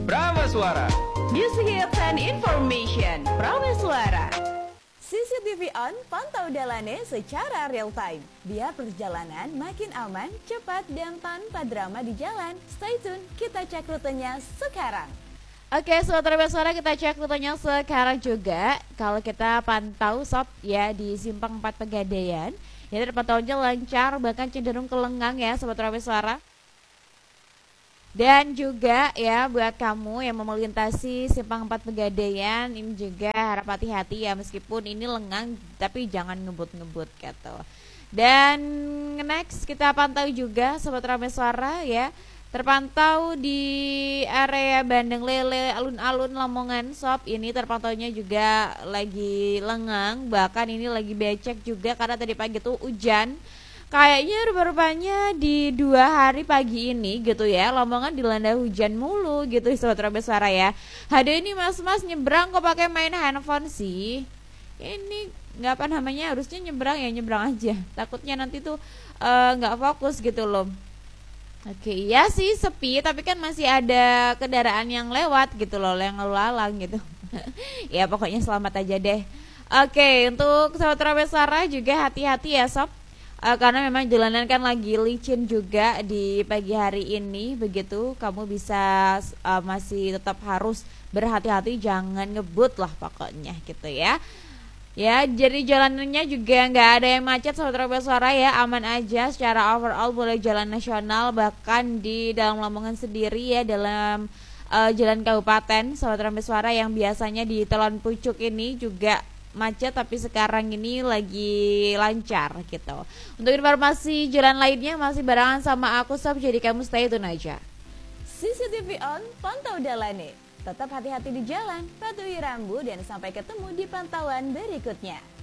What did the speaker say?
Prameswara. Music hits and information. Prameswara. CCTV on, pantau dalannya secara real time. Biar perjalanan makin aman, cepat, dan tanpa drama di jalan. Stay tune, kita cek rutenya sekarang. Oke, Sobat Prameswara, kita cek rutenya sekarang juga. Kalau kita pantau sob ya di Simpang 4 Pegadaian, ya terpantaunya lancar, bahkan cenderung ke lengang ya Sobat Prameswara. Dan juga ya buat kamu yang mau melintasi Simpang 4 Pegadaian, ini juga harap hati-hati ya, meskipun ini lengang tapi jangan ngebut-ngebut gitu. Dan next kita pantau juga Sobat Prameswara ya, terpantau di area Bandeng Lele, alun-alun Lamongan sob, ini terpantaunya juga lagi lengang, bahkan ini lagi becek juga karena tadi pagi tuh hujan. Kayaknya rupa-rupanya di 2 hari pagi ini gitu ya, Lamongan dilanda hujan mulu gitu Sobat Prameswara ya. Ada ini mas-mas nyebrang kok pakai main handphone sih. Ini nggak apa namanya, harusnya nyebrang ya nyebrang aja. Takutnya nanti tuh nggak fokus gitu loh. Oke, iya sih sepi, tapi kan masih ada kendaraan yang lewat gitu loh, yang lalu lalang gitu. Ya pokoknya selamat aja deh. Oke, untuk Sobat Prameswara juga hati-hati ya sob. Karena memang jalanan kan lagi licin juga di pagi hari ini, begitu kamu bisa masih tetap harus berhati-hati, jangan ngebut lah pokoknya gitu ya. Ya, jadi jalanannya juga nggak ada yang macet Sobat Prameswara ya, aman aja secara overall, mulai jalan nasional bahkan di dalam Lamongan sendiri ya, dalam jalan kabupaten Sobat Prameswara yang biasanya di Telon Pucuk ini juga macet, tapi sekarang ini lagi lancar gitu. Untuk informasi jalan lainnya masih barengan sama aku sob, jadi kamu stay tune aja. CCTV on, pantau dalannya. Tetap hati-hati di jalan, patuhi rambu, dan sampai ketemu di pantauan berikutnya.